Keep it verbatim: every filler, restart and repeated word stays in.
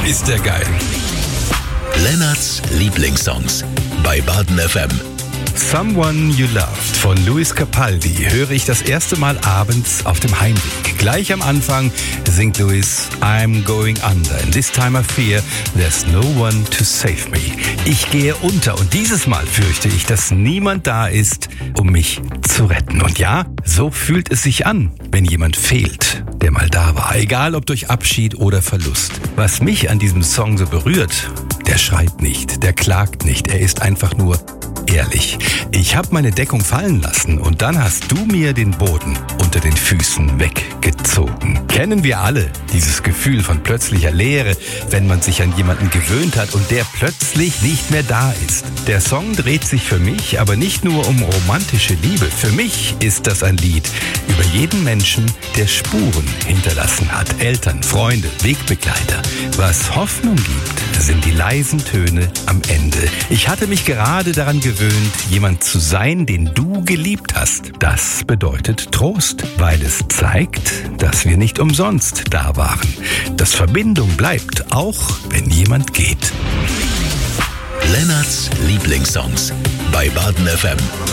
ist der geil. Lennarts Lieblingssongs bei Baden F M. Someone You Loved von Lewis Capaldi höre ich das erste Mal abends auf dem Heimweg. Gleich am Anfang singt Lewis I'm going under and this time I fear there's no one to save me. Ich gehe unter und dieses Mal fürchte ich, dass niemand da ist, um mich zu retten. Und ja, so fühlt es sich an, wenn jemand fehlt, der mal da war. Egal ob durch Abschied oder Verlust. Was mich an diesem Song so berührt, der schreit nicht, der klagt nicht, er ist einfach nur ehrlich. Ich habe meine Deckung fallen lassen und dann hast du mir den Boden unter den Füßen weggezogen. Kennen wir alle dieses Gefühl von plötzlicher Leere, wenn man sich an jemanden gewöhnt hat und der plötzlich nicht mehr da ist. Der Song dreht sich für mich aber nicht nur um romantische Liebe. Für mich ist das ein Lied über jeden Menschen, der Spuren hinterlassen hat. Eltern, Freunde, Wegbegleiter. Was Hoffnung gibt, sind die leisen Töne am Ende. Ich hatte mich gerade daran gewöhnt, jemand zu sein, den du geliebt hast. Das bedeutet Trost, weil es zeigt, dass wir nicht umsonst da waren. Dass Verbindung bleibt, auch wenn jemand geht. Lennarts Lieblingssongs bei Baden F M.